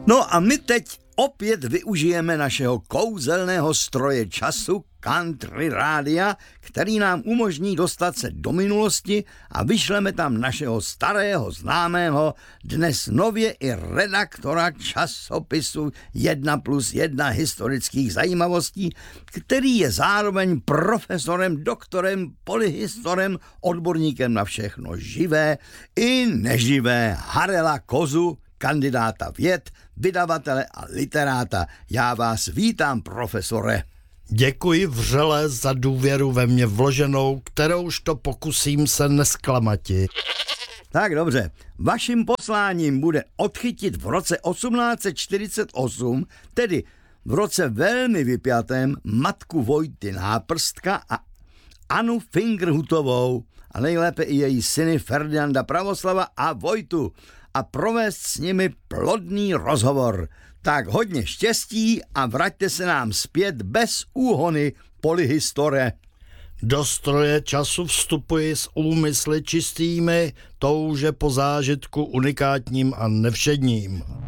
No a my teď opět využijeme našeho kouzelného stroje času Country Rádia, který nám umožní dostat se do minulosti a vyšleme tam našeho starého známého, dnes nově i redaktora časopisu 1+1 historických zajímavostí, který je zároveň profesorem, doktorem, polyhistorem, odborníkem na všechno živé i neživé, Harela Kozu, kandidáta věd, vydavatele a literáta. Já vás vítám, profesore. Děkuji vřele za důvěru ve mě vloženou, kterouž to pokusím se nesklamati. Tak dobře, vaším posláním bude odchytit v roce 1848, tedy v roce velmi vypjatém, matku Vojty Náprstka a Anu Fingerhutovou a nejlépe i její syny Ferdinanda Pravoslava a Vojtu a provést s nimi plodný rozhovor. Tak hodně štěstí a vraťte se nám zpět bez úhony polyhistore. Do stroje času vstupuji s úmysly čistými, touže po zážitku unikátním a nevšedním.